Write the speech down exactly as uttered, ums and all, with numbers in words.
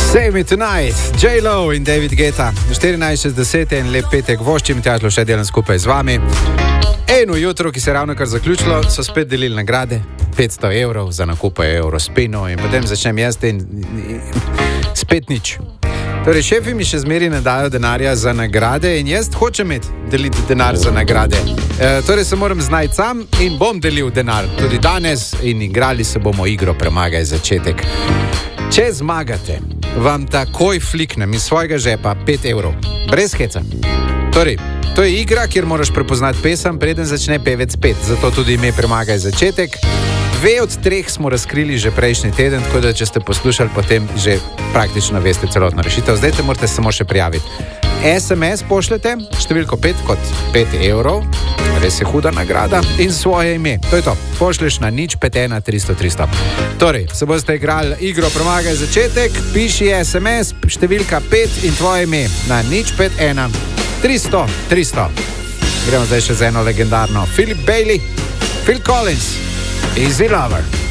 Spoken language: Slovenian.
Save Me Tonight, J-Lo in David Guetta. štirinajst šestdeset in lep petek voščim, Tjažlo še delam skupaj z vami. Eno jutro, ki se je ravno kar zaključilo, so spet delili nagrade. petsto evrov za nakup Eurospinu in potem začnem jaz in, in spet nič. Torej, šefi mi še zmeri ne dajo denarja za nagrade in jaz hočem imeti deliti denar za nagrade. E, torej se moram znajti sam in bom delil denar tudi danes in igrali se bomo igro Premagaj začetek. Če zmagate, vam takoj fliknem iz svojega žepa pet evrov. Brez heca. Torej, to je igra, kjer moraš prepoznati pesem, preden začne pevec pet. Zato tudi ime Premagaj začetek. Dve od treh smo razkrili že prejšnji teden, tako da če ste poslušali, potem že praktično veste celotno rešitev. Zdaj te morate samo še prijaviti. es em es pošljete, številko pet kot pet evrov, res je huda nagrada, in svoje ime. To je to. Pošlješ na nič pet ena tristo tristo. Torej, se boste igrali igro Premagaj začetek, piši es em es, številka pet in tvoje ime na nič pet ena tristo tristo. Gremo zdaj še z eno legendarno. Philip Bailey, Phil Collins, Easy Lover.